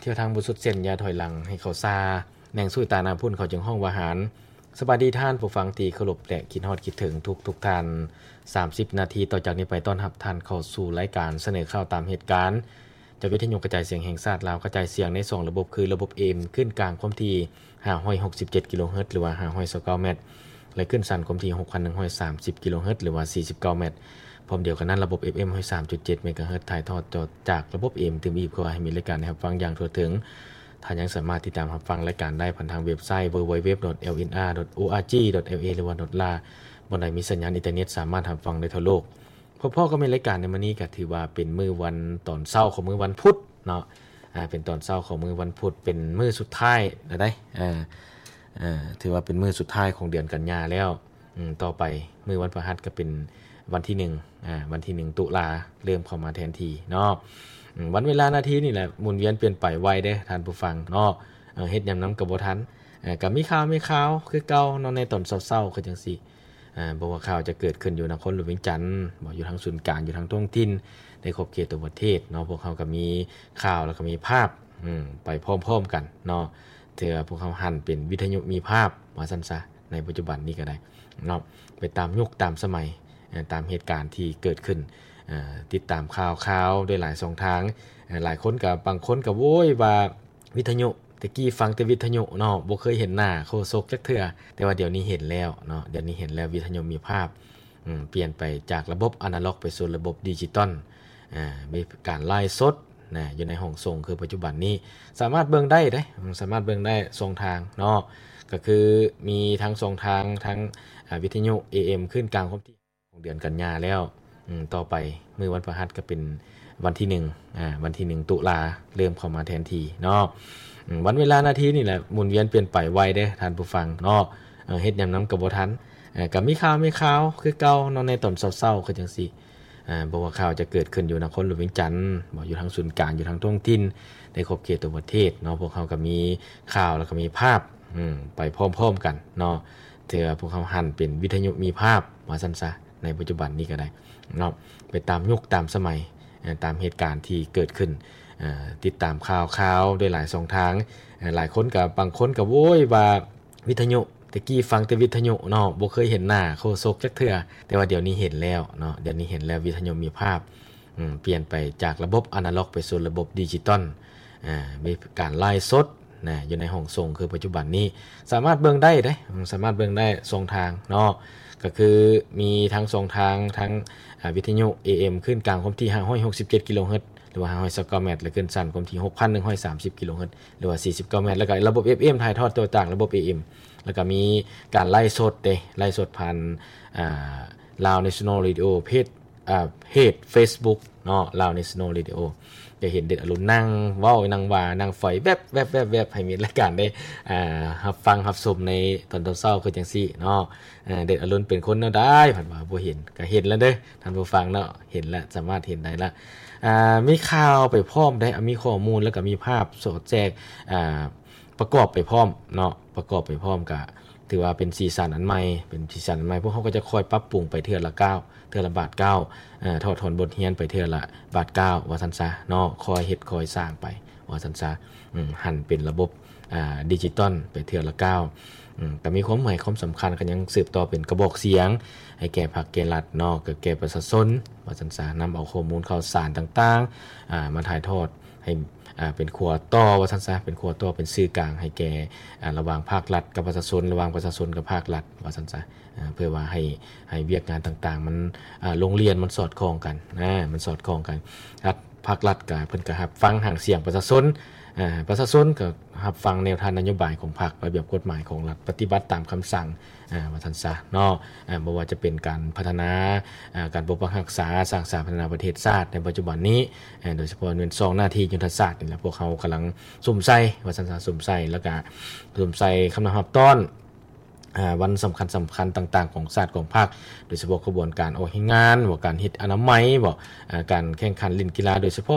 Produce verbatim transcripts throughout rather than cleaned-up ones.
ที่ยวทางบ่สุดเส้นอย่าถอยหลังให้เขาซาแนงสู้ตานาพุ่นเขาจึงห้องวาหารสวัสดีท่านผู้ฟังที่เคารพและคิดฮอดคิดถึงทุกทุกท่านสามสิบนาทีต่อจากนี้ไปต้อนรับท่านเข้าสู่รายการเสนอข่าวตามเหตุการณ์จากวิทยุกระจายเสียงแห่งชาติลาวกระจายเสียงในสองระบบคือระบบ เอ เอ็ม ขึ้นกลางความถี่ห้าร้อยหกสิบเจ็ดกิโลเฮิรตซ์หรือว่าห้าร้อยยี่สิบเก้าเมตรและขึ้นสั้นความถี่ หกพันหนึ่งร้อยสามสิบกิโลเฮิรตซ์หรือว่าสี่สิบเก้าเมตรพร้อมเดียวกันนั้นระบบ เอฟ เอ็ม หนึ่งร้อยสามจุดเจ็ด เมกะเฮิรตซ์ถ่ายทอดจากระบบ เอ เอ็ม ถึงอีกเพื่อให้มีรายการให้รับฟังอย่างทั่วถึงท่านยังสามารถติดตามรับฟังรายการได้ผ่านทางเว็บไซต์ ดับเบิลยู ดับเบิลยู ดับเบิลยู ดอท แอล เอ็น อาร์ ดอท โอ อาร์ จี ดอท แอล เอ หรือว่า .la บนใดมีสัญญาณอินเทอร์เน็ตสามารถรับฟังได้ทั่วโลกพ่อๆก็มีรายการในมื้อนี้ก็ถือว่าเป็นมื้อวันตอนเช้าของมื้อวันพุธเนาะอ่าเป็นตอนเช้าของมื้อวันพุธเป็นมื้อสุดท้ายแล้วได้อ่าอ่าถือว่าเป็นมื้อสุดท้ายของเดือนกันยายนแล้วอืมต่อไปมื้อวันพฤหัสก็เป็นวันที่หนึ่งอ่าวันที่หนึ่งตุลาเริ่มเข้ามาแทนที่เนาะวันเวลานาทีนี่แหละหมุนเวียนเปลี่ยนไปไวเด้ท่านผู้ฟังเนาะเออเฮ็ดยามนำก็บ่ทันเอ่อก็มีข่าวมีข่าวคือเก่าเนาะในตอนเช้าๆคือจังซี่อ่าบ่ว่าข่าวจะเกิดขึ้นอยู่นครหลวงเวียงจันทน์บ่อยู่ทางศูนย์กลางอยู่ทางท้องถิ่นในขอบเขตตัวประเทศเนาะพวกเขาก็มีข่าวแล้วก็มีภาพอืมไปพร้อมๆกันเนาะเทื่อพวกเขาหันเป็นวิทยุมีภาพว่าซั่นซะในปัจจุบันนี้ก็ได้เนาะไปตามยุคตามสมัยตามเหตุการณ์ที่เกิดขึ้นติดตามข่าวๆด้วยหลายช่องทางหลายคนก็บางคนก็โว้ยว่าวิทยุตะกี้ฟังแต่วิทยุเนาะบ่เคยเห็นหน้าโฆษกจักเทื่อแต่ว่าเดี๋ยวนี้เห็นแล้วเนาะเดี๋ยวนี้เห็นแล้ววิทยุมีภาพอืมเปลี่ยนไปจากระบบอนาล็อกไปสู่ระบบดิจิตอลอ่ามีการไลฟ์สดนะอยู่ในห้องส่งคือปัจจุบันนี้สามารถเบิ่งได้เด้สามารถเบิ่งได้สองทางเนาะก็คือมีทั้งสองทางทั้งวิทยุ เอ เอ็ม ขึ้นกลางความถี่ของเดือนกันยายนแล้วอืมต่อไปมื้อวันพฤหัสก็เป็นวันที่หนึ่งอ่าวันที่หนึ่งตุลาเริ่มเข้ามาแทนที่เนาะวันเวลานาทีนี่แหละหมุนเวียนเปลี่ยนไปไวเด้ท่านผู้ฟังเนาะเออเฮ็ดยามนำก็บ่ทันเอ่อก็มีข่าวมีข่าวคือเก่าเนาะในตอนเช้าๆคือจังซี่อ่าบ่ว่าข่าวจะเกิดขึ้นอยู่นครหลวงเวียงจันทน์บ่อยู่ทางศูนย์กลางอยู่ทางท้องถิ่นในขอบเขตตัวประเทศเนาะพวกเขาก็มีข่าวแล้วก็มีภาพอืมไปพร้อมๆกันเนาะเทื่อพวกเขาหันเป็นวิทยุมีภาพว่าซั่นซะในปัจจุบันนี้ก็ได้เนาะไปตามยุคตามสมัยตามเหตุการณ์ที่เกิดขึ้นติดตามข่าวๆด้วยหลายช่องทางหลายคนก็บางคนก็โว้ยว่าวิทยุตะกี้ฟังแต่วิทยุเนาะบ่เคยเห็นหน้าโฆษกจักเทื่อแต่ว่าเดี๋ยวนี้เห็นแล้วเนาะเดี๋ยวนี้เห็นแล้ววิทยุมีภาพอืมเปลี่ยนไปจากระบบอนาล็อกไปสู่ระบบดิจิตอลอ่ามีการไลฟ์สดนะอยู่ในห้องส่งคือปัจจุบันนี้สามารถเบิ่งได้เด้สามารถเบิ่งได้สองทางเนาะก็คือมีทั้งสองทางทั้งวิทยุ เอ เอ็ม ขึ้นกลางความถี่ห้าร้อยหกสิบเจ็ดกิโลเฮิรตซ์หรือว่าห้าร้อยยี่สิบเก้าเมตรและขึ้นสั้นความถี่ หกพันหนึ่งร้อยสามสิบกิโลเฮิรตซ์หรือว่าสี่สิบเก้าเมตรแล้วก็ระบบ เอฟ เอ็ม ถ่ายทอดตัวต่างระบบ เอ เอ็ม แล้วก็มีการไล่สดเด้ไล่สดผ่านอ่า Lao National Radio เพจอ่าเพจ Facebook เนาะ Lao National Radio จะเห็นเด็ดอรุณนั่งเว้านั่งว่านั่งฝอยแวบๆๆๆให้มีรายการได้อ่ารับฟังรับชมในตอนเช้าๆคือจังซี่เนาะเอ่อเด็ดอรุณเป็นคนแนวใดเพิ่นว่าบ่เห็นก็เห็นแล้วเด้อท่านผู้ฟังเนาะเห็นแล้วสามารถเห็นได้ละอ่ามีข่าวไปพร้อมได้มีข้อมูลแล้วก็มีภาพสอดแทรกอ่าประกอบไปพร้อมเนาะประกอบไปพร้อมก็ถือว่าเป็นสีสันอันใหม่เป็นสีสันอันใหม่พวกเขาก็จะคอยปรับปรุงไปเทื่อละเก้าเทื่อละบาทเก้าเอ่อถอดถอนบทเรียนไปเทื่อละบาทเก้าว่าซั่นซะเนาะคอยเฮ็ดคอยสร้างไปว่าซั่นซะอืมหั่นเป็นระบบอ่าดิจิตอลไปเทื่อละเก้าอืมแต่มีความหมายความสำคัญก็ยังสืบต่อเป็นกระบอกเสียงให้แก่ภาคแก่รัฐเนาะก็แก่ประชาชนว่าซั่นซะนำเอาข้อมูลข่าวสารต่างๆอ่ามาถ่ายทอดให้อ่าเป็นขัวต่อว่าซั่นซะเป็นขัวต่อเป็นสื่อกลางให้แก่อ่าระหว่างภาครัฐกับประชาชนระหว่างประชาชนกับภาครัฐว่าซั่นซะอ่าเพื่อว่าให้ให้เวียกงานต่างๆมันอ่าโรงเรียนมันสอดคล้องกันนะมันสอดคล้องกันรัฐภาครัฐก็เพิ่นก็รับฟังหางเสียงประชาชนอ่าประชาชนก็รับฟังแนวทางนโยบายของพรรคระเบียบกฎหมายของรัฐปฏิบัติตามคำสั่งอ่าว่าซั่นซะเนาะอ่าบ่ว่าจะเป็นการพัฒนาอ่าการปกปักรักษาสร้างสรรค์พัฒนาประเทศชาติในปัจจุบันนี้อ่าโดยเฉพาะเป็นสองหน้าที่ยุทธศาสตร์นี่แหละพวกเขากำลังซุ่มใส่ว่าซั่นซะซุ่มใส่แล้วก็ซุ่มใส่คำนำรับต้อนอ่าวันสำคัญสำคัญต่างๆของชาติของภาคโดยเฉพาะกระบวนการออกให้งานว่าการเฮ็ดอนามัยบ่อ่าการแข่งขันเล่นกีฬาโดยเฉพาะ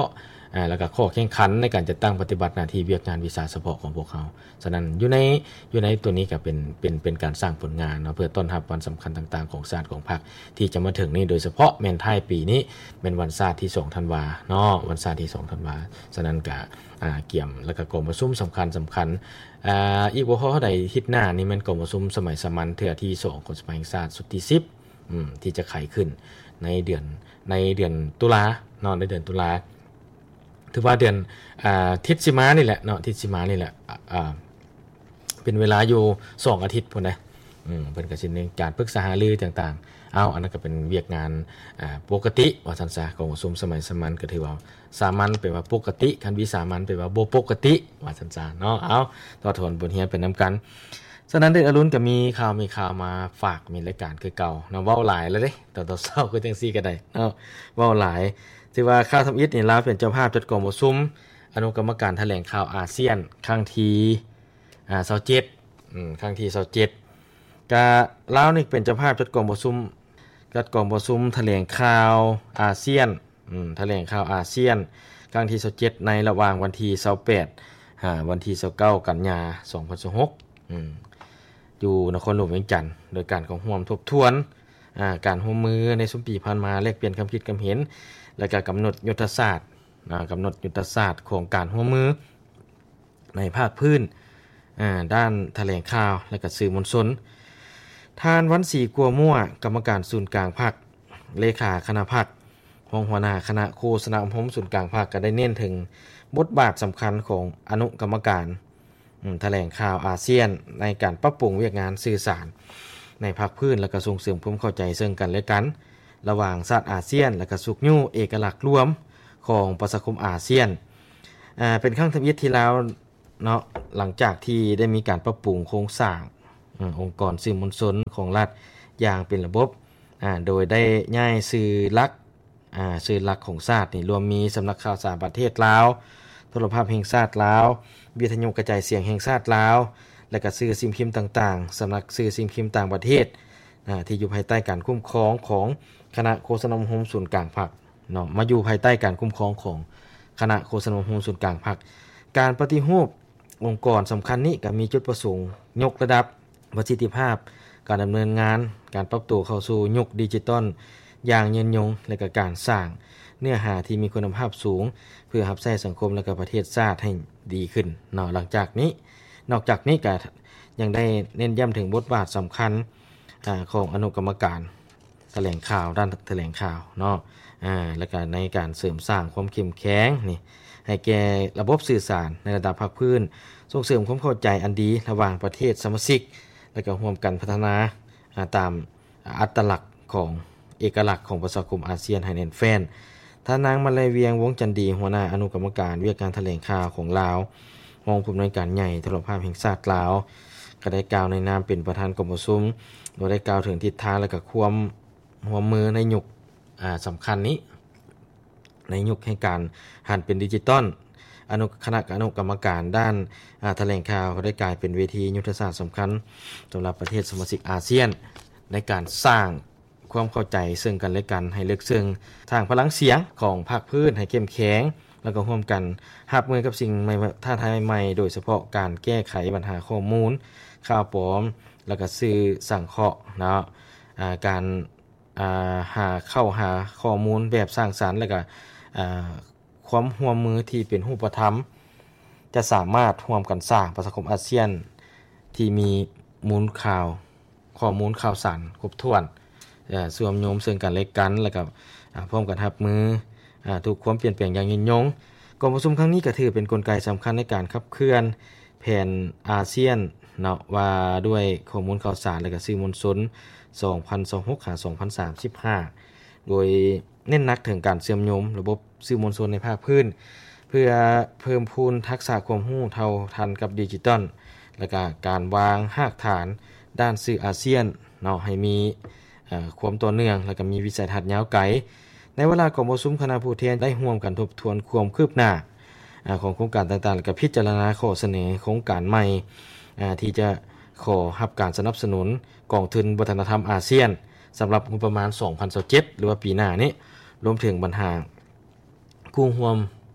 อ่าแล้วก็ข้อแข่งขันในการจัดตั้งปฏิบัติหน้าที่เวียกงานวิชาเฉพาะของพวกเขาฉะนั้นอยู่ในอยู่ในตัวนี้ก็เป็นเป็นเป็นการสร้างผลงานเนาะเพื่อต้อนรับวันสำคัญต่างๆของชาติของพรรคที่จะมาถึงนี้โดยเฉพาะแม่นท้ายปีนี้เป็นวันชาติที่สองธันวาเนาะวันชาติที่สองธันวาฉะนั้นก็อ่าเกี่ยมแล้วก็กองประชุมสำคัญสำคัญอ่าอีกบ่พอเท่าใดทิศหน้านี่มันกองประชุมสมัยสามัญเทื่อที่สองของสภาแห่งชาติสุดที่สิบอืมที่จะไขขึ้นในเดือนในเดือนตุลาเนาะในเดือนตุลาถือว่าเดือนอ่าทิศสิมานี่แหละเนาะทิศสิมานี่แหละอ่าเป็นเวลาอยู่สองอาทิตย์พุ่นนะอืมเพิ่นก็สิในการปรึกษาหารือต่างๆเอาอันนั้นก็เป็นเวียกงานอ่าปกติว่าซั่นซะของประชุมสมัยสามัญก็ถือว่าสามัญแปลว่าปกติคันวิสามัญแปลว่าบ่ปกติว่าซั่นซะเนาะเอาต่อทนบทเรียนเป็นนำกันฉะนั้นเด็กอรุณก็มีข่าวมีข่าวมาฝากมีรายการคือเก่าเนาะเว้าหลายแล้วเด้ตอนตอนเช้าคือจังซี่ก็ได้เนาะเว้าหลายที่ว่าข่าวทำอิฐนี่ลาวเป็นเจ้าภาพจัดกองประชุมอนุกรรมการแถลงข่าวอาเซียนครั้งที่อ่ายี่สิบเจ็ดอืมครั้งที่ยี่สิบเจ็ดก็ลาวนี่เป็นเจ้าภาพจัดกองประชุมจัดกองประชุมแถลงข่าวอาเซียนอืมแถลงข่าวอาเซียนครั้งที่ยี่สิบเจ็ดในระหว่างวันที่ยี่สิบแปดอ่าวันที่ยี่สิบเก้ากันยายนสองพันยี่สิบหกอืมอยู่นครหลวงเวียงจันทน์โดยการของร่วมทบทวนอ่าการร่วมมือในสุมปีผ่านมาแลกเปลี่ยนความคิดความเห็นและก็กำหนดยุทธศาสตร์อ่ากำหนดยุทธศาสตร์ของการร่วมมือในภาคพื้นอ่าด้านแถลงข่าวและก็สื่อมวลชนท่านวันศรีกัวมั่วกรรมการศูนย์กลางพรรคเลขาคณะพรรครองหัวหน้าคณะโฆษณาคมศูนย์กลางพรรคก็ได้เน้นถึงบทบาทสำคัญของอนุกรรมการแถลงข่าวอาเซียนในการปรับปรุงเวียกงานสื่อสารในภาคพื้นและก็ส่งเสริมความเข้าใจซึ่งกันและกันระหว่างชาติอาเซียนและก็สุขยู่เอกลักษณ์รวมของประชาคมอาเซียนอ่าเป็นครั้งทำอิฐที่แล้วเนาะหลังจากที่ได้มีการปรับปรุงโครงสร้างองค์กรสื่อมวลชนของรัฐอย่างเป็นระบบอ่าโดยได้ย้ายสื่อหลักอ่าสื่อหลักของชาตินี่รวมมีสำนักข่าวสารประเทศลาวโทรภาพแห่งชาติลาววิทยุกระจายเสียงแห่งชาติลาวและก็สื่อสิ่งพิมพ์ต่างๆสำนักสื่อสิ่งพิมพ์ต่างประเทศอ่าที่อยู่ภายใต้การคุ้มครองของคณะโฆษณาคมศูนย์กลางพรรคเนาะมาอยู่ภายใต้การคุ้มครองของคณะโฆษณาคมศูนย์กลางพรรคการปฏิรูปองค์กรสำคัญนี้ก็มีจุดประสงค์ยกระดับประสิทธิภาพการดำเนินงานการปรับตัวเข้าสู่ยุคดิจิทัลอย่างยืนยงและก็การสร้างเนื้อหาที่มีคุณภาพสูงเพื่อรับใช้สังคมและก็ประเทศชาติให้ดีขึ้นเนาะหลังจากนี้นอกจากนี้ก็ยังได้เน้นย้ำถึงบทบาทสำคัญอ่าของอนุกรรมการแถลงข่าวด้านแถลงข่าวเนาะอ่าและก็ในการเสริมสร้างความเข้มแข็งนี่ให้แก่ระบบสื่อสารในระดับภาคพื้นส่งเสริมความเข้าใจอันดีระหว่างประเทศสมาชิกและก็ร่วมกันพัฒนาตามอัตลักษณ์ของเอกลักษณ์ของประชาคมอาเซียนให้แน่นแฟ้นท่านนางมาลัยเวียงวงจันดีหัวหน้าอนุกรรมการเวียกการแถลงข่าวของลาวรองผู้อำนวยการใหญ่โทรภาพแห่งชาติลาวก็ได้กล่าวในนามเป็นประธานกรรมประชุมโดยได้กล่าวถึงทิศทางและก็ความร่วมมือในยุคอ่าสำคัญนี้ในยุคแห่งการหันเป็นดิจิตอลอนุคณะอนุกรรมการด้านแถลงข่าวได้กลายเป็นเวทียุทธศาสตร์สำคัญสำหรับประเทศสมาชิกอาเซียนในการสร้างความเข้าใจซึ่งกันและกันให้ลึกซึ้งทางพลังเสียงของภาคพื้นให้เข้มแข็งแล้วก็ร่วมกันรับมือกับสิ่งใหม่ท้าทายใหม่โดยเฉพาะการแก้ไขปัญหาข้อมูลข่าวปลอมแล้วก็สื่อสังเคราะห์เนาะการหาเข้าหาข้อมูลแบบสร้างสรรค์แล้วก็ความร่วมมือที่เป็นรูปธรรมจะสามารถร่วมกันสร้างประชาคมอาเซียนที่มีมูลข่าวข้อมูลข่าวสารครบถ้วนส่วนโยมซึ่งกันและกันแล้วก็พร้อมกันรับมือทุกความเปลี่ยนแปลงอย่างยิ่งยงกองประชุมครั้งนี้ก็ถือเป็นกลไกสำคัญในการขับเคลื่อนแผนอาเซียนเนาะว่าด้วยข้อมูลข่าวสารและก็สื่อมวลชนสองพันยี่สิบหกถึงสองพันสามสิบห้าโดยเน้นหนักถึงการเชื่อมโยงระบบสื่อมวลชนในภาคพื้นเพื่อเพิ่มพูนทักษะความรู้เท่าทันกับดิจิทัลและก็การวางรากฐานด้านสื่ออาเซียนเนาะให้มีความต่อเนื่องและก็มีวิสัยทัศน์ยาวไกลในเวลาของประชุมคณะผู้แทนได้ร่วมกันทบทวนความคืบหน้าของโครงการต่างๆและก็พิจารณาข้อเสนอโครงการใหม่ที่จะขอรับการสนับสนุนกองทุนวัฒนธรรมอาเซียนสำหรับงบประมาณสองพันยี่สิบเจ็ดหรือว่าปีหน้านี้รวมถึงปัญหากู้ร่วม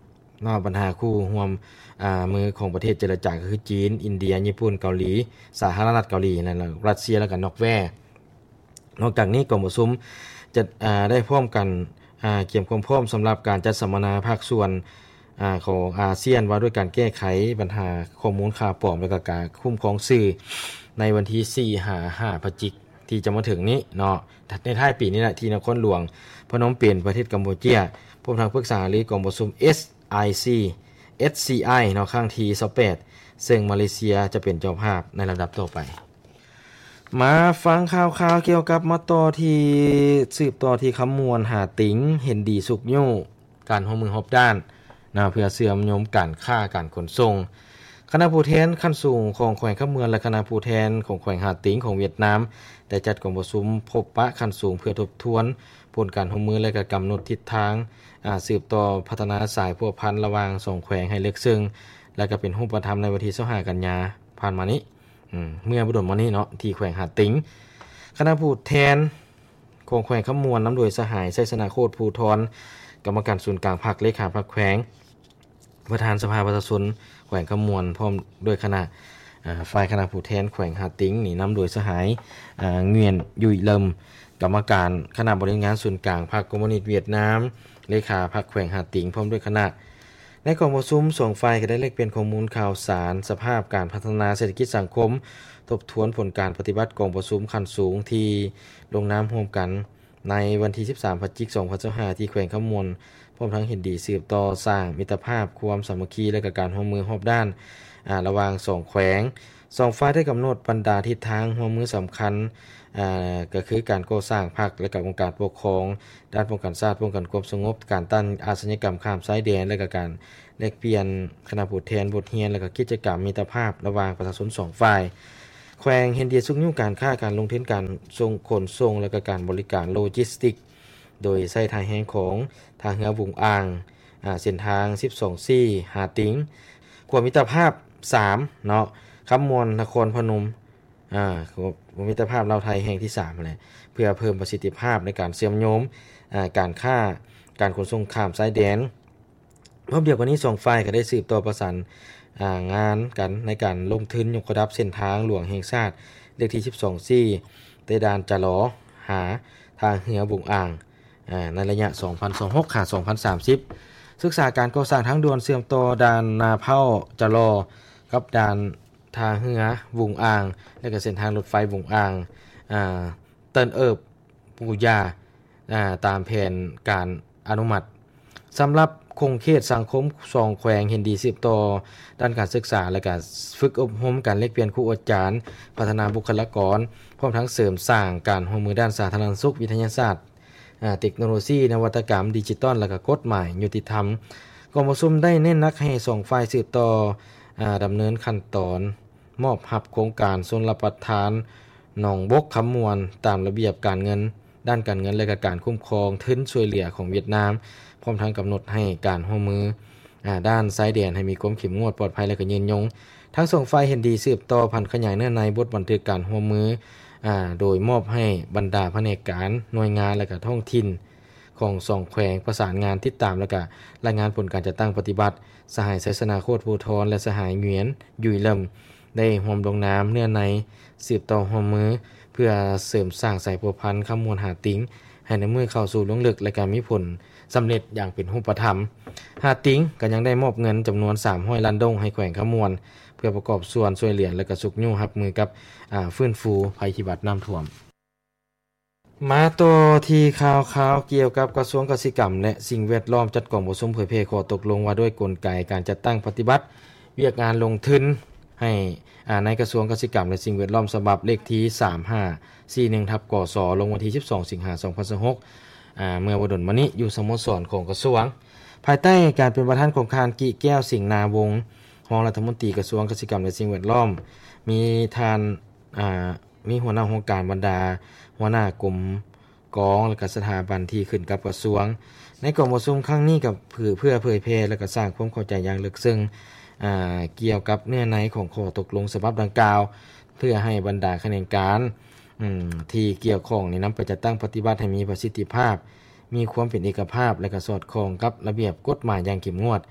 เนาะปัญหาคู่ร่วมอ่ามือของประเทศเจรจาก็คือจีนอินเดียญี่ปุ่นเกาหลีสาธารณรัฐเกาหลีนั่นแหละรัสเซียแล้วก็นอร์เวย์นอกจากนี้กรมประชุมจะอ่าได้พร้อมกันอ่าเตรียมความพร้อมสำหรับการจัดสัมมนาภาคส่วนอ่าของอาเซียนว่าด้วยการแก้ไขปัญหาข้อมูลข่าวปลอมและก็การคุ้มครองสื่อในวันที่สี่ ห้า ห้าพฤศจิกายนที่จะมาถึงนี้เนาะในท้ายปีนี้แหละที่นครหลวงพนมเปญประเทศกัมพูเชียพร้อมทางปรึกษาหรือกองประชุม เอส ไอ ซี เอส ซี ไอ เนาะครั้งที่ยี่สิบแปดซึ่งมาเลเซียจะเป็นเจ้าภาพในลำดับต่อไปมาฟังข่าวๆเกี่ยวกับมาต่อที่สืบต่อที่คำมวลหาติ๋งเห็นดีสุกยู่การร่วมมือรอบด้านนะเพื่อเสื่อมโยมการค้าการขนส่งคณะผู้แทนขั้นสูงของแขวงคำเมืองและคณะผู้แทนของแขวงหาติ๋งของเวียดนามได้จัดกองประชุมพบปะขั้นสูงเพื่อทบทวนผลการร่วมมือและก็กำหนดทิศทางอ่าสืบต่อพัฒนาสายพัวพันระหว่างสองแขวงให้ลึกซึ้งและก็เป็นรูปธรรมในวันที่ยี่สิบห้ากันยายนผ่านมานี้เมื่อบ่ดลมานี้เนาะที่แขวงหาติ๋งคณะผู้แทนของแขวงคำมวลนำโดยสหายไสสนาโคตรภูธรกรรมการศูนย์กลางภาคเลขาภาคแขวงประธานสภาประชาชนแขวงคำมวลพร้อมด้วยคณะฝ่ายคณะผู้แทนแขวงหาติ๋งนี่นำโดยสหายเงียนยุยเลิมกรรมการคณะบริหารศูนย์กลางพรรคคอมมิวนิสต์เวียดนามเลขาพรรคแขวงหาติ๋งพร้อมด้วยคณะในกองประชุมสองฝ่ายก็ได้แลกเปลี่ยนข้อมูลข่าวสารสภาพการพัฒนาเศรษฐกิจสังคมทบทวนผลการปฏิบัติกองประชุมขั้นสูงที่ลงนามร่วมกันในวันที่สิบสามพฤศจิกายนสองพันยี่สิบห้าที่แขวงคำมวลพร้อมทั้งเห็นดีสืบต่อสร้างมิตรภาพความสามัคคีและก็การร่วมมือรอบด้านอ่าระหว่างสองแขวงสองฝ่ายได้กำหนดบรรดาทิศทางร่วมมือสำคัญอ่าก็คือการก่อสร้างพรรคและก็องค์การปกครองด้านป้องกันชาติป้องกันความสงบการต้านอาชญากรรมข้ามชายแดนและก็การแลกเปลี่ยนคณะผู้แทนบทเรียนและก็กิจกรรมมิตรภาพระหว่างประชาชนสองฝ่ายแขวงเห็นดีสุขยุ่งการค้าการลงทุนการส่งขนส่งและก็การบริการโลจิสติกโดยใช้ทางแห่งของทางเรือบุงอ่างอ่าเส้นทางสิบสอง สี่หาติ๋งความมิตรภาพสามเนาะคำมวลนครพนมอ่าความมิตรภาพลาวไทยแห่งที่สามแหละเพื่อเพิ่มประสิทธิภาพในการเชื่อมโยงอ่าการค้าการขนส่งข้ามชายแดนพร้อมเดียวกันนี้สองฝ่ายก็ได้สืบต่อประสานอ่างานกันในการลงทุนยกระดับเส้นทางหลวงแห่งชาติเลขที่สิบสอง สี่ใต้ด่านจะหลอหาทางเรือบุงอ่างในระยะ สองพันยี่สิบหก ถึง สองพันสามสิบ ศึกษาการก่อสร้างทางด่วนเชื่อมต่อด่านนาเผาจะรอกับด่านทางเรือบุงอ่างและก็เส้นทางรถไฟบุงอ่างอ่าเติ้นเอิบปูยาอ่าตามแผนการอนุมัติสำหรับคงเขตสังคมสองแขวงเห็นดีสืบต่อด้านการศึกษาและการฝึกอบรมการแลกเปลี่ยนครูอาจารย์พัฒนาบุคลากรพร้อมทั้งเสริมสร้างการร่วมมือด้านสาธารณสุขวิทยาศาสตร์เทคโนโลยีนวัตกรรมดิจิทัลและก็กฎหมายยุติธรรมกองประชุมได้เน้นนักให้สองฝ่ายสืบต่อดำเนินขั้นตอนมอบรับโครงการชลประทานหนองบกคำมวลตามระเบียบการเงินด้านการเงินและการคุ้มครองทุนช่วยเหลือของเวียดนามพร้อมทั้งกำหนดให้การร่วมมือด้านชายแดนให้มีความเข้มงวดปลอดภัยและก็ยืนยงทั้งสองฝ่ายเห็นดีสืบต่อพันขยายเนื้อในบทบันทึกการร่วมมืออ่าโดยมอบให้บรรดาแผนกการหน่วยงานและก็ท้องถิ่นของสองแขวงประสานงานติดตามและก็รายงานผลการจัดตั้งปฏิบัติสหายไสสนาโคตรภูธรและสหายเหงียนยุยเลิมได้ร่วมลงนามเนื้อในสืบต่อร่วมมือเพื่อเสริมสร้างสายพัวพันคำมวลหาติ๋งให้ในมือเข้าสู่ลงลึกและการมีผลสำเร็จอย่างเป็นรูปธรรมหาติ๋งก็ยังได้มอบเงินจำนวนสามร้อยล้านดงให้แขวงคำมวลเพื่อประกอบส่วนช่วยเหลือและก็สุขยู่รับมือกับอ่าฟื้นฟูภัยพิบัติน้ำท่วมมาต่อที่ข่าวๆเกี่ยวกับกระทรวงเกษตรกรรมและสิ่งแวดล้อมจัดกองประชุมเผยแพร่ข้อตกลงว่าด้วยกลไกการจัดตั้งปฏิบัติเวียกงานลงทุนให้อ่าในกระทรวงเกษตรกรรมและสิ่งแวดล้อมฉบับเลขที่สามห้าสี่หนึ่ง ทับกสลงวันที่สิบสองสิงหาคมสองพันยี่สิบหกอ่าเมื่อบ่ดลมานี้อยู่สโมสรของกระทรวงภายใต้การเป็นประธานของคารกิแก้วสิงห์นาวงศ์รองรัฐมนตรีกระทรวงเกษตรกรรมและสิ่งแวดล้อมมีทานอ่ามีหัวหน้าโครงการบรรดาหัวหน้ากรมกองและก็สถาบันที่ขึ้นกับกระทรวงในกองประชุมครั้งนี้กับเพื่อเพื่อเผยแพร่และก็สร้างความเข้าใจอย่างลึกซึ้งอ่าเกี่ยวกับเนื้อในของข้อตกลงฉบับดังกล่าวเพื่อให้บรรดาคณะกรรมการอืมที่เกี่ยวข้องในนำไปจัดตั้งปฏิบัติให้มีประสิทธิภาพมีความเป็นเอกภาพและก็สอดคล้องกับระเบียบกฎหมายอย่างเข้มงวด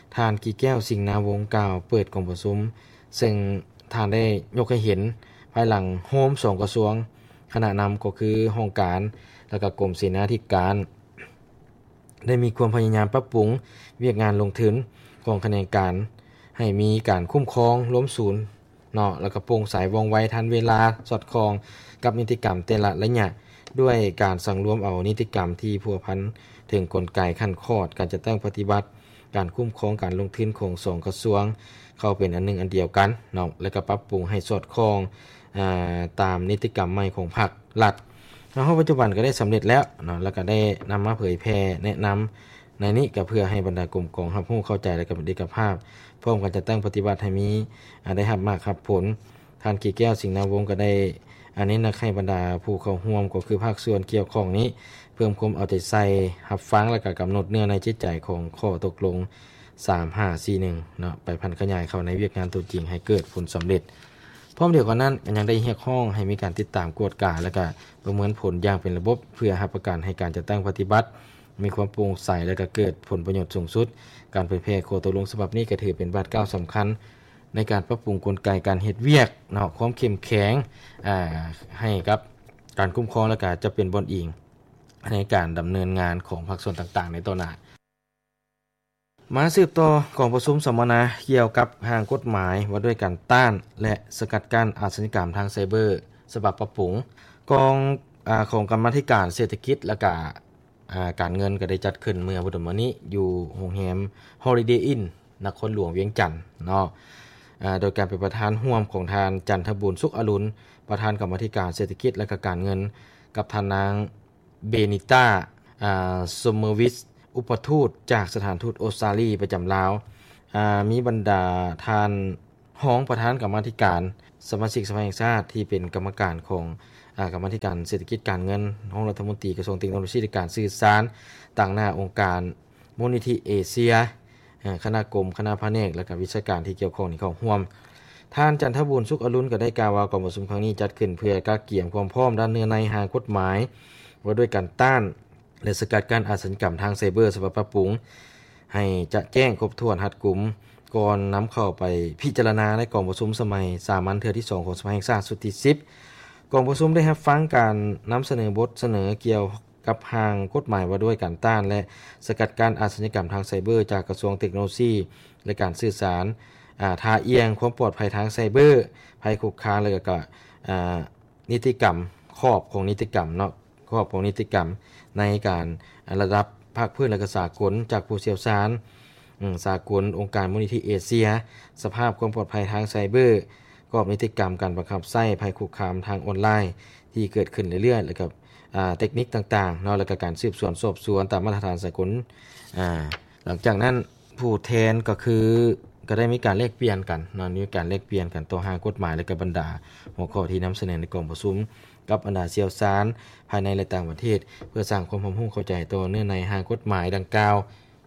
ท่านกี่แก้วสิงห์นาวงศ์กล่าวเปิดกองประชุมซึ่งท่านได้ยกให้เห็นภายหลังโฮมสองกระทรวงคณะนำก็คือห้องการและก็กรมเสนาธิการได้มีความพยายามปรับปรุงเวียกงานลงทุนของคณะการให้มีการคุ้มครองล้มศูนย์เนาะแล้วก็โปร่งใสว่องไวทันเวลาสอดคล้องกับนิติกรรมแต่ละระยะด้วยการสังรวมเอานิติกรรมที่พัวพันถึงกลไกขั้นคอดการจะตั้งปฏิบัติการคุ้มครองการลงทุนของสองกระทรวงเข้าเป็นอันหนึ่งอันเดียวกันเนาะแล้วก็ปรับปรุงให้สอดคล้องอ่าตามนิติกรรมใหม่ของพรรครัฐแล้วปัจจุบันก็ได้สำเร็จแล้วเนาะแล้วก็ได้นำมาเผยแพร่แนะนำในนี้ก็เพื่อให้บรรดากลุ่มกองรับรู้เข้าใจและกับเอกภาพพร้อมกันจะตั้งปฏิบัติให้มีได้รับมากครับผลท่านกี่แก้วสิงห์นาวงศ์ก็ได้อันนี้นักให้บรรดาผู้เข้าร่วมก็คือภาคส่วนเกี่ยวข้องนี้เพิ่มความเอาใจใส่รับฟังและก็กำหนดเนื้อในจิตใจของข้อตกลงสาม ห้า สี่ หนึ่งเนาะไปพันขยายเข้าในเวียกงานตัวจริงให้เกิดผลสำเร็จพร้อมเดียวกันนั้นยังได้เรียกร้องให้มีการติดตามกวดกาและก็ประเมินผลอย่างเป็นระบบเพื่อรับประกันให้การจัดตั้งปฏิบัติมีความโปร่งใสและก็เกิดผลประโยชน์สูงสุดการเผยแพร่ข้อตกลงฉบับนี้ก็ถือเป็นบาทก้าวสำคัญในการปรับปรุงกลไกการเฮ็ดเวียกเนาะความเข้มแข็งอ่าให้กับการคุ้มครองและก็จะเป็นบอนอิงในการดำเนินงานของภาคส่วนต่างๆในต่อหน้ามาสืบต่อกองประชุมสัมมนาเกี่ยวกับทางกฎหมายว่าด้วยการต้านและสกัดกั้นอาชญากรรมทางไซเบอร์ฉบับปรับปรุงกองอ่าของกรรมาธิการเศรษฐกิจและก็อ่าการเงินก็ได้จัดขึ้นเมื่อวันมื้อนี้อยู่โรงแรม Holiday Inn นครหลวงเวียงจันทน์เนาะอ่าโดยการเป็นประธานร่วมของทานจันทบุญสุขอรุณประธานกรรมาธิการเศรษฐกิจและก็การเงินกับทานนางเบนิต้าอ่าซัมเมอร์วิชอุปทูตจากสถานทูตออสเตรเลียประจำลาวอ่ามีบรรดาทานห้องประธานกรรมาธิการสมาชิกสภาแห่งชาติที่เป็นกรรมการของอ่ากรรมาธิการเศรษฐกิจการเงินห้องรัฐมนตรีกระทรวงเทคโนโลยีและการสื่อสารต่างหน้าองค์การมูลนิธิเอเชียคณะกรมคณะแผนกและก็วิชาการที่เกี่ยวข้องนี่เข้าร่วมท่านจันทบุญสุขอรุณก็ได้กล่าวว่ากองประชุมครั้งนี้จัดขึ้นเพื่อการเกี่ยมความพร้อมด้านเนื้อในทางกฎหมายว่าด้วยการต้านและสกัดกั้นอาชญากรรมทางไซเบอร์ฉบับปรับปรุงให้จะแจ้งครบถ้วนรัดกุมก่อนนำเข้าไปพิจารณาในกองประชุมสมัยสามัญเทื่อที่สองของสภาแห่งชาติสุดที่สิบกองประชุมได้รับฟังการนำเสนอบทเสนอเกี่ยวกับทางกฎหมายว่าด้วยการต้านและสกัดกั้นอาชญากรรมทางไซเบอร์จากกระทรวงเทคโนโลยีและการสื่อสารอ่าทาเอียงความปลอดภัยทางไซเบอร์ภัยคุกคามและก็อ่านิติกรรมครอบของนิติกรรมเนาะครอบของนิติกรรมในการระดับภาคพื้นและก็สากลจากผู้เชี่ยวชาญสากลองค์การมูลนิธิเอเชียสภาพความปลอดภัยทางไซเบอร์กรอบนิติกรรมการบังคับใช้ภัยคุกคามทางออนไลน์ที่เกิดขึ้นเรื่อยๆแล้วก็อ่าเทคนิคต่างๆเนาะแล้วก็การสืบสวนสอบสวนตามมาตรฐานสากลอ่าหลังจากนั้นผู้แทนก็คือก็ได้มีการแลกเปลี่ยนกันเนาะมีการแลกเปลี่ยนกันต่อหากฎหมายและก็บรรดาหัวข้อที่นำเสนอในกองประชุมกับบรรดาเชี่ยวชาญภายในและต่างประเทศเพื่อสร้างความรู้เข้าใจต่อเนื่องในทางกฎหมายดังกล่าว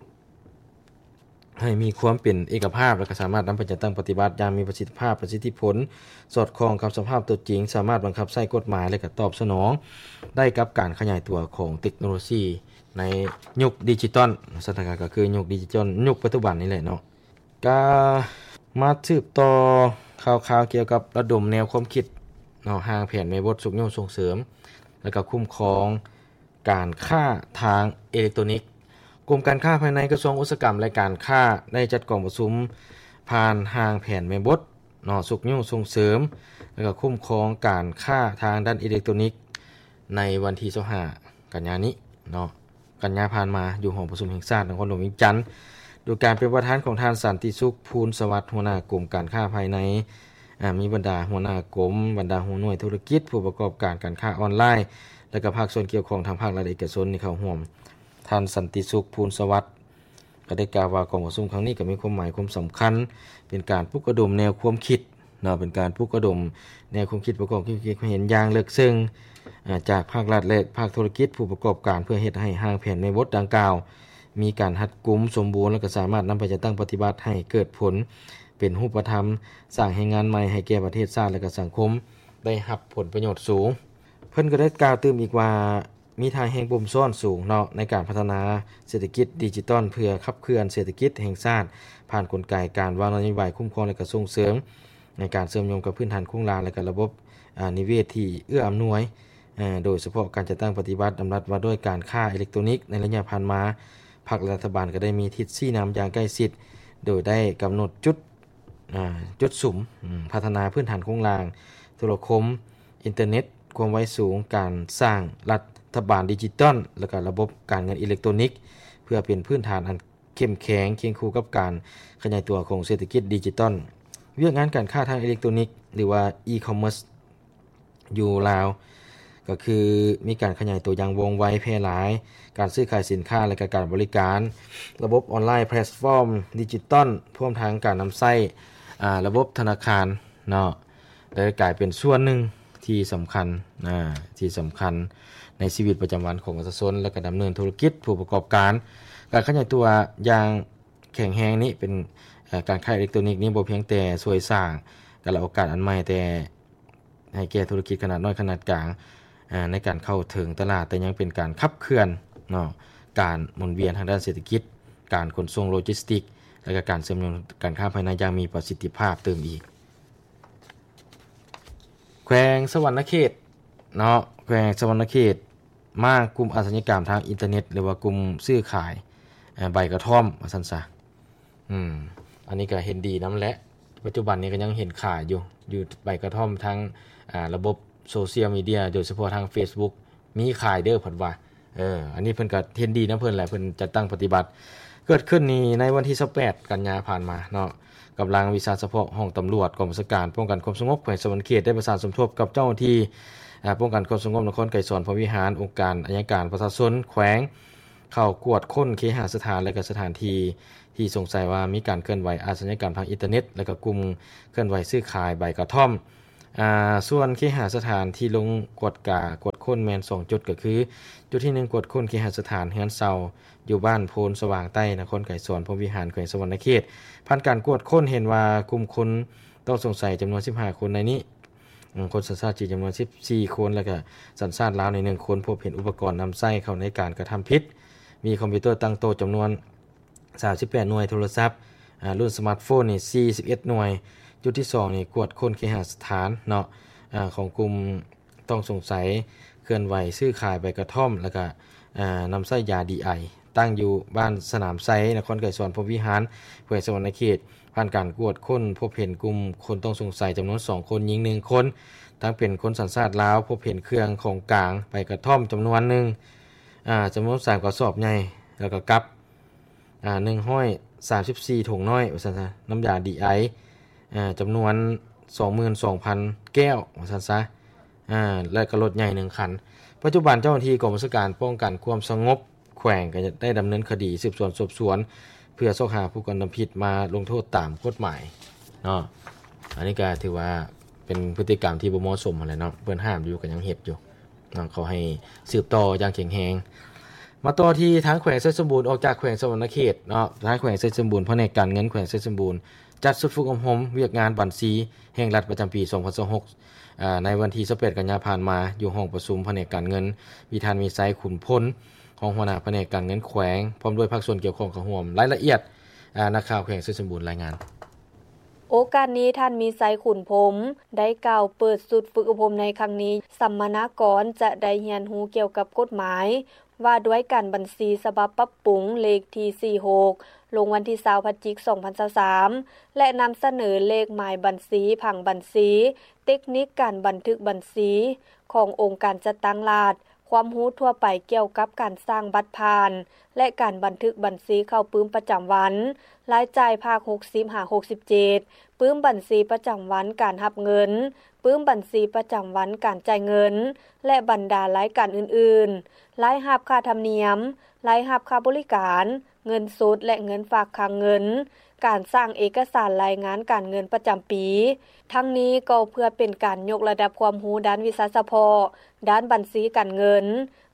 ให้มีความเป็นเอกภาพและก็สามารถนำไปจัดตั้งปฏิบัติอย่างมีประสิทธิภาพประสิทธิผลสอดคล้องกับสภาพตัวจริงสามารถบังคับใช้กฎหมายและก็ตอบสนองได้กับการขยายตัวของเทคโนโลยีในยุคดิจิทัลสถานการณ์ก็คือยุคดิจิทัลยุคปัจจุบันนี่แหละเนาะก็มาสืบต่อข่าวๆเกี่ยวกับระดมแนวความคิดเนาะทางแผนแม่บทสุขโยส่งเสริมและก็คุ้มครองการค้าทางอิเล็กทรอนิกส์กรมการค้าภายในกระทรวงอุตสาหกรรมและการค้าได้จัดกองประชุมผ่านทางแผนแม่บทเนาะสุขโยส่งเสริมและก็คุ้มครองการค้าทางด้านอิเล็กทรอนิกส์ในวันที่ยี่สิบห้ากันยายนนี้เนาะกันยาผ่านมาอยู่หอประชุมแห่งชาตินครหลวงเวียงจันทน์โดยการเป็นประธานของท่านสันติสุขภูลสวัสดิ์หัวหน้ากรมการค้าภายในมีบรรดาหัวหน้ากรมบรรดาหัวหน่วยธุรกิจผู้ประกอบการการค้าออนไลน์และก็ภาคส่วนเกี่ยวข้องทางภาครัฐเอกชนนี่เข้าร่วมท่านสันติสุขภูลสวัสดิ์ก็ได้กล่าวว่ากองประชุมครั้งนี้ก็มีความหมายความสำคัญเป็นการปลุกระดมแนวความคิดเนาะเป็นการปลุกระดมแนวความคิดประกอบคิดเห็นอย่างลึกซึ้งจากภาครัฐและภาคธุรกิจผู้ประกอบการเพื่อเฮ็ดให้ห้างแผนในบทดังกล่าวมีการหัดกุมสมบูรณ์และก็สามารถนำไปจัดตั้งปฏิบัติให้เกิดผลเป็นรูปธรรมสร้างให้งานใหม่ให้แก่ประเทศชาติและก็สังคมได้รับผลประโยชน์สูงเพิ่นก็ได้กล่าวเติมอีกว่ามีทางแห่งบ่มซ้อนสูงเนาะในการพัฒนาเศรษฐกิจดิจิทัลเพื่อขับเคลื่อนเศรษฐกิจแห่งชาติผ่านกลไกการวางนโยบายคุ้มครองและก็ส่งเสริมในการเสริมโยงกับพื้นฐานโครงสร้างและก็ระบบนิเวศที่เอื้ออำนวยโดยเฉพาะการจัดตั้งปฏิบัติดำรัสว่าด้วยการค้าอิเล็กทรอนิกส์ในระยะผ่านมาภาครัฐบาลก็ได้มีทิศชี้นำอย่างใกล้ชิดโดยได้กำหนดจุดจุดสุมพัฒนาพื้นฐานโครงสร้างโทรคมอินเทอร์เน็ตความไวสูงการสร้างรัฐบาลดิจิทัลและก็ระบบการเงินอิเล็กทรอนิกส์เพื่อเป็นพื้นฐานอันเข้มแข็งเคียงคู่กับการขยายตัวของเศรษฐกิจดิจิทัลเรื่องงานการค้าทางอิเล็กทรอนิกส์หรือว่าอีคอมเมิร์ซอยู่ลาวก็คือมีการขยายตัวอย่างวงไวแพร่หลายการซื้อขายสินค้าและก็การบริการระบบออนไลน์แพลตฟอร์มดิจิทัลพร้อมทั้งการนำใช้อ่าระบบธนาคารเนาะได้กลายเป็นส่วนหนึ่งที่สำคัญอ่าที่สำคัญในชีวิตประจำวันของประชาชนและก็ดำเนินธุรกิจผู้ประกอบการการขยายตัวอย่างแข็งแรงนี้เป็นการขายอิเล็กทรอนิกส์นี้บ่เพียงแต่ช่วยสร้างการรับโอกาสอันใหม่แต่ให้แก่ธุรกิจขนาดน้อยขนาดกลางในการเข้าถึงตลาดแต่ยังเป็นการขับเคลื่อนเนาะการหมุนเวียนทางด้านเศรษฐกิจการขนส่งโลจิสติกส์และก็การเสริมโยงการค้าภายในอย่างมีประสิทธิภาพเติมอีกแขวงสวรรณเขตเนาะแขวงสวรรณเขตมากลุ่มอาชญากรรมทางอินเทอร์เน็ตหรือว่ากลุ่มซื้อขายใบกระท่อมว่าซั่นซะอืมอันนี้ก็เห็นดีนำและปัจจุบันนี้ก็ยังเห็นขายอยู่อยู่ใบกระท่อมทั้งอ่าระบบโซเชียลมีเดียโดยเฉพาะทาง Facebook มีขายเด้อเพิ่นว่าเอออันนี้เพิ่นก็เห็นดีนะเพิ่นแหละเพิ่นจัดตั้งปฏิบัติเกิดขึ้นนี้ในวันที่สิบแปดกันยายนผ่านมาเนาะกำลังวิชาเฉพาะห้องตำรวจกองบัญชาการป้องกันความสงบแขวงสวรรณเขตได้ประสานสมทบกับเจ้าหน้าที่ป้องกันความสงบนครไกรสอนพระวิหารองค์การอัยการประชาชนแขวงเข้ากวดค้นเคหสถานและก็สถานที่ที่สงสัยว่ามีการเคลื่อนไหวอาชญากรรมทางอินเทอร์เน็ตและก็กลุ่มเคลื่อนไหวซื้อขายใบกระท่อมอ่าส่วนเคหสถานที่ลงกวดกากวดค้นแม่นสองจุดก็คือจุดที่หนึ่งกวดค้นเคหสถานเฮือนเซาอยู่บ้านโพนสว่างใต้นครไกรสอนพรหมวิหารแขวงสวรรณเขตผ่านการกวดค้นเห็นว่ากลุ่มคนต้องสงสัยจำนวนสิบห้าคนในนี้คนสัญชาติจีนจำนวนสิบสี่คนแล้วก็สัญชาติลาวในหนึ่งคนพบเห็นอุปกรณ์นำใช้เข้าในการกระทำผิดมีคอมพิวเตอร์ตั้งโต๊ะจำนวนสามสิบแปดหน่วยโทรศัพท์รุ่นสมาร์ทโฟนนี่สี่สิบเอ็ดหน่วยจุดที่สองนี่กวดค้นเคหสถานเนาะอ่าของกลุ่มต้องสงสัยเคลื่อนไหวซื้อขายใบกระท่อมแล้วก็อ่านำใช้ยา ดี ไอ ตั้งอยู่บ้านสนามไซนครไกรสอนพรหมวิหารแขวงสวรรณเขตผ่านการกวดค้นพบเห็นกลุ่มคนต้องสงสัยจำนวนสองคนหญิงหนึ่งคนทั้งเป็นคนสัญชาติลาวพบเห็นเครื่องของกลางใบกระท่อมจำนวนหนึ่งอ่าจำนวนสามกระสอบใหญ่แล้วก็กับอ่าหนึ่งห้อยสามสิบสี่ถุงน้อยว่าซั่นซะน้ำยา ดี ไอ อ่าจำนวน สองหมื่นสองพัน แก้วว่าซั่นซะอ่าและก็รถใหญ่หนึ่งคันปัจจุบันเจ้าหน้าที่กองบัญชาการป้องกันความสงบแขวงก็จะได้ดำเนินคดีสืบสวนสอบสวนเพื่อซอกหาผู้กระทำผิดมาลงโทษตามกฎหมายเนาะอันนี้ก็ถือว่าเป็นพฤติกรรมที่บ่เหมาะสมอะไรเนาะเพิ่นห้ามอยู่ก็ยังเฮ็ดอยู่เนาะเขาให้สืบต่ออย่างแข็งแรงมาต่อที่ทางแขวงไชยสมบูรณ์ออกจากแขวงสวรรณเขตเนาะทางแขวงไชยสมบูรณ์แผนกการเงินแขวงไชยสมบูรณ์จัดสุดฝึกอบรมเวียกงานบัญชีแห่งรัฐประจำปีสองพันยี่สิบหกอ่าในวันที่สิบแปดกันยายนผ่านมาอยู่ห้องประชุมแผนกการเงินวิธานมีไซขุนพลของหัวหน้าแผนกการเงินแขวงพร้อมด้วยภาคส่วนเกี่ยวข้องกับร่วมรายละเอียดอ่านักข่าวแขวงไชยสมบูรณ์รายงานโอกาสนี้ท่านมีไซขุนพรหมได้กล่าวเปิดสุดฝึกอบรมในครั้งนี้สัมมนากรจะได้เรียนรู้เกี่ยวกับกฎหมายว่าด้วยการบัญชีฉบับปรับปรุงเลขที่สี่สิบหกลงวันที่ยี่สิบพฤศจิกายนสองพันยี่สิบสามและนำเสนอเลขหมายบัญชีผังบัญชีเทคนิคการบันทึกบัญชีขององค์การจัดตั้งรัฐความรู้ทั่วไปเกี่ยวกับการสร้างบัตรผ่านและการบันทึกบัญชีเข้าปื้มประจำวันรายจ่ายภาคหกสิบ หกสิบเจ็ดปื้มบัญชีประจำวันการรับเงินปื้มบัญชีประจำวันการจ่ายเงินและบรรดารายการอื่นๆรายรับค่าธรรมเนียมรายรับค่าบริการเงินสดและเงินฝากค้างเงินการสร้างเอกสารรายงานการเงินประจำปีทั้งนี้ก็เพื่อเป็นการยกระดับความรู้ด้านวิชาเฉพาะด้านบัญชีการเงิน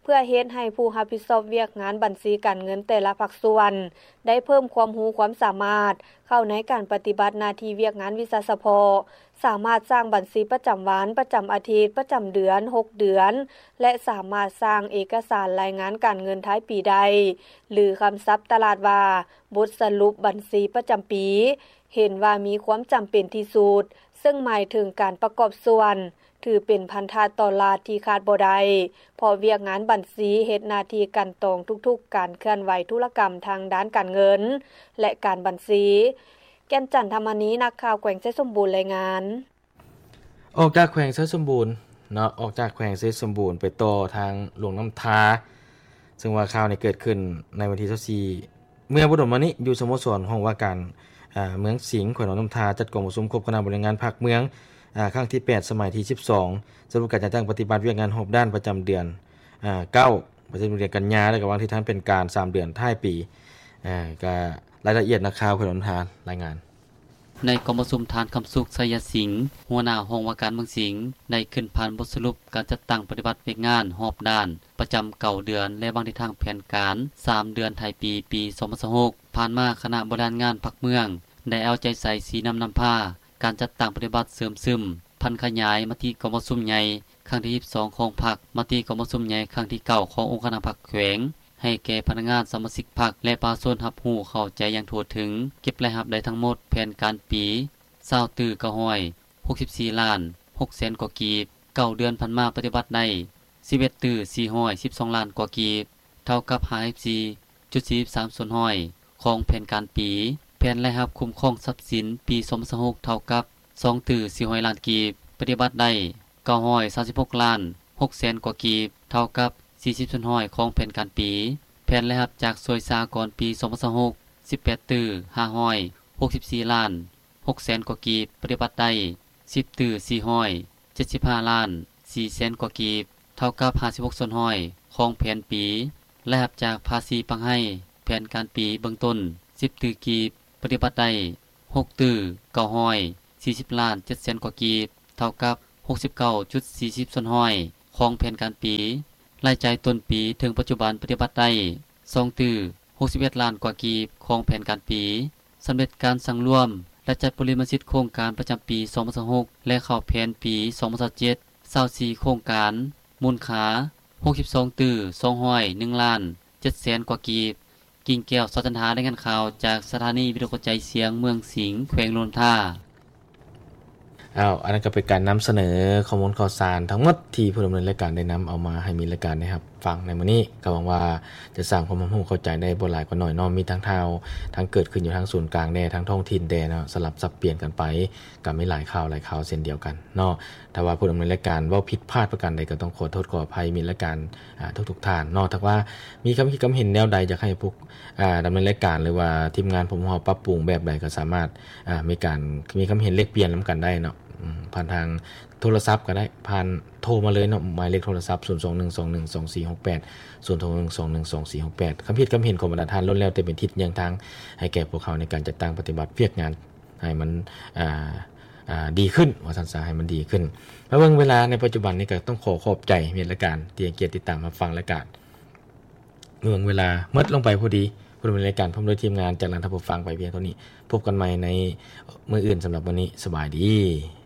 เพื่อเฮ็ดให้ผู้รับผิดชอบเวียกงานบัญชีการเงินแต่ละภาคส่วนได้เพิ่มความรู้ความสามารถเข้าในการปฏิบัติหน้าที่เวียกงานวิชาเฉพาะสามารถสร้างบัญชีประจำวันประจำอาทิตย์ประจำเดือนหกเดือนและสามารถสร้างเอกสารรายงานการเงินท้ายปีใดหรือคำศัพท์ตลาดว่าบทสรุปบัญชีประจำปีเห็นว่ามีความจำเป็นที่สุดซึ่งหมายถึงการประกอบส่วนถือเป็นพันธะต่อลาดที่ขาดบ่ได้เพราะเวียกงานบัญชีเฮ็ดหน้าที่กันตรงทุกๆการเคลื่อนไหวธุรกรรมทางด้านการเงินและการบัญชีแก่นจันทธรรมนี้นักข่าวแขวงไชสมบูรณ์รายงานออกจากแขวงไชสมบูรณ์เนาะออกจากแขวงไชสมบูรณ์ไปต่อทางหลวงน้ำทาซึ่งว่าข่าวนี้เกิดขึ้นในวันที่ยี่สิบสี่เมื่อบ่ดลมานี้อยู่สโมสรห้องว่าการอ่าเมืองสิงห์แขวงหลวงน้ำทาจัดกองประชุมครบคณะบริหารงานภาคเมืองอ่าครั้งที่แปดสมัยที่สิบสองสรุปการจัดตั้งปฏิบัติเวียกงานหกด้านประจำเดือนอ่าเก้าประจำเดือนกันยายนและก็วางที่ทั้งเป็นการสามเดือนท้ายปีอ่าก็รายละเอียดนักข่าวแขวงหลวงน้ำทารายงานในกองประชุมทานคำสุขไสยสิงห์หัวหน้าห้องว่าการเมืองสิงห์ได้ขึ้นผ่านบทสรุปการจัดตั้งปฏิบัติเวียกงานหอบด้านประจำเก่าเดือนและวางที่ทางแผนการสามเดือนท้ายปีปีสองพันยี่สิบหกผ่านมาคณะบริหารงานพรรคเมืองได้เอาใจใส่สีน้ำนำผ้าการจัดตั้งปฏิบัติเสริมซึมพันขยายมาที่กองประชุมใหญ่ครั้งที่ยี่สิบสองของพรรคมาที่กองประชุมใหญ่ครั้งที่เก้าขององค์คณะพรรคแขวงให้แก่พนักงานสมาชิกพรรคและประชาชนรับรู้เข้าใจอย่างทั่วถึงเก็บรายรับได้ทั้งหมดแผนการปีเศร้าตื่อกระห้อยหกสิบสี่ล้านหกแสนกว่ากีบเก้าเดือนพันมาปฏิบัติได้สิบเอ็ดตื่อสี่ร้อยสิบสองล้านกว่ากีบเท่ากับ ห้าสิบสี่จุดสี่สาม ส่วนห้อยของแผนการปีแผนรายรับคุ้มครองทรัพย์สินปีสองพันยี่สิบหกเท่ากับสองตื่อสี่ร้อยล้านกีบปฏิบัติได้เก้าร้อยสามสิบหกล้านหกแสนกว่ากีบเท่ากับสี่สิบส่วนห้อยของแผนการปีแผนรายรับจากสวยสากรปีสองพันยี่สิบหก สิบแปดตื่อห้าร้อยหกสิบสี่ล้านหกแสนกว่ากีบปฏิบัติได้สิบตื่อสี่ร้อยเจ็ดสิบห้าล้านสี่แสนกว่ากีบเท่ากับห้าสิบหกส่วนห้อยของแผนปีและรับจากภาษีปังให้แผนการปีเบื้องต้นสิบตื่อกีบปฏิบัติได้หกตื่อเก้าร้อยสี่สิบล้านเจ็ดแสนกว่ากีบเท่ากับ หกสิบเก้าจุดสี่ศูนย์ ส่วนห้อยของแผนการปีรายจ่ายต้นปีถึงปัจจุบันปฏิบัติได้สองตื่อหกสิบเอ็ดล้านกว่ากีบของแผนการปีสำเร็จการสั่งร่วมและจัดปริมาณสิทธิ์โครงการประจำปีสองพันยี่สิบหกและเข้าแผนปีสองพันยี่สิบเจ็ด ยี่สิบสี่โครงการมูลค่าหกสิบสองตื่อสองร้อยหนึ่งล้านเจ็ดแสนกว่ากีบกิ่งแก้วสจันทาได้งานข่าวจากสถานีวิทยุกระจายเสียงเมืองสิงห์แขวงโนนท่าอ้าวอันนั้นก็เป็นการนําเสนอข้อมูลข่าวสารทั้งหมดที่ผู้ดำเนินรายการได้นําเอามาให้มีรายการนะครับฟังในมื้อนี้ก็หวังว่าจะสร้างความรู้เข้าใจได้บ่หลายกว่าน้อยเนาะมีทั้งเท่าทั้งเกิดขึ้นอยู่ทั้งศูนย์กลางแน่ทั้งท้องถิ่นแดเนาะสลับสับเปลี่ยนกันไปก็มีหลายข่าวหลายข่าวเช่นเดียวกันเนาะถ้าว่าผู้ดำเนินรายการเว้าผิดพลาดประการใดก็ต้องขอโทษขออภัยมีรายการอ่าทุกๆท่านเนาะถ้าว่ามีความคิดความเห็นแนวใดอยากให้พวกอ่าดำเนินรายการหรือว่าทีมงานผมเฮาปรับปรุงแบบใดก็สามารถอ่ามีการมีความเห็นแลกเปลี่ยนนํากันได้เนาะผ่านทางโทรศัพท์ก็ได้ผ่านโทรมาเลยเนาะหมายเลขโทรศัพท์ศูนย์ สอง หนึ่ง สอง หนึ่ง สอง สี่ หก แปด ศูนย์ สอง หนึ่ง สอง หนึ่ง สอง สี่ หก แปด คำผิดคำเห็นของบรรดาท่านล้นแล้วแต่เป็นทิศยังทางให้แก่พวกเขาในการจัดตั้งปฏิบัติเวียกงานให้มันอ่าอ่าดีขึ้นว่าซั่นซะให้มันดีขึ้นแล้วเบิ่งเวลาในปัจจุบันนี้ก็ต้องขอขอบใจมีรายการที่ให้เกียรติติดตามรับฟังรายการเมื่อเวลาหมดลงไปพอดีผู้ดำเนินรายการพร้อมด้วยทีมงานจากนั้นท่านผู้ฟังไปเพียงเท่านี้พบกันใหม่ในมื้ออื่นสำหรับวันนี้สบายดี